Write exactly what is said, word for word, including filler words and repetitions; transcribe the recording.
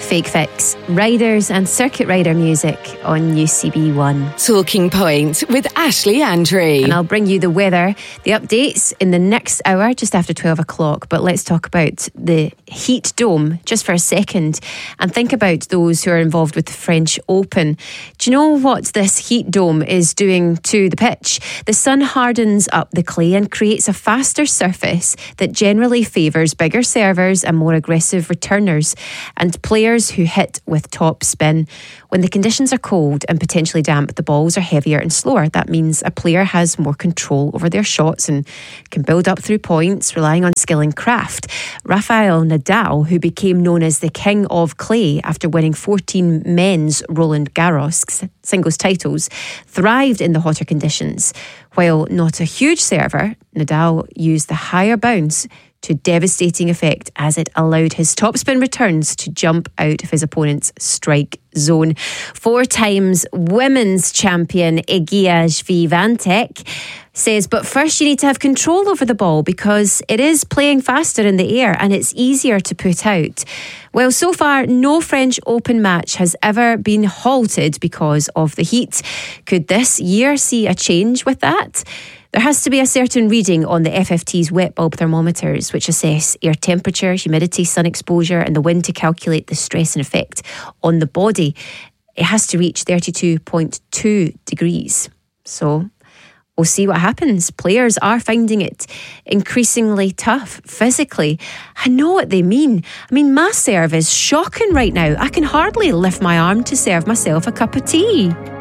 Fake Fix, riders and circuit rider music on U C B one. Talking Point with Ashley Andrew. And I'll bring you the weather, the updates in the next hour, just after twelve o'clock. But let's talk about the heat dome just for a second and think about those who are involved with the French Open. Do you know what this heat dome is doing to the pitch? The sun hardens up the clay and creates a faster surface that generally favours bigger servers and more aggressive returners and players who hit with top spin. When the conditions are cold and potentially damp, the balls are heavier and slower. That means a player has more control over their shots and can build up through points, relying on skill and craft. Rafael Nadal, who became known as the King of Clay after winning fourteen men's Roland Garros singles titles, thrived in the hotter conditions. While not a huge server, Nadal used the higher bounce to devastating effect as it allowed his topspin returns to jump out of his opponent's strike zone. Four times women's champion Iga Swiatek says, but first you need to have control over the ball because it is playing faster in the air and it's easier to put out. Well, so far, no French Open match has ever been halted because of the heat. Could this year see a change with that? There has to be a certain reading on the F F T's wet bulb thermometers, which assess air temperature, humidity, sun exposure, and the wind to calculate the stress and effect on the body. It has to reach thirty-two point two degrees. So we'll see what happens. Players are finding it increasingly tough physically. I know what they mean. I mean, my serve is shocking right now. I can hardly lift my arm to serve myself a cup of tea.